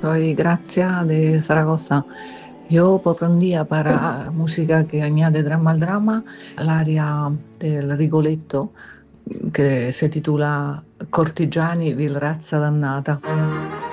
Soy Grazia de Zaragoza. Yo proprio un día para música que añade drama al drama, l'aria del Rigoletto che si titula Cortigiani, vil razza dannata.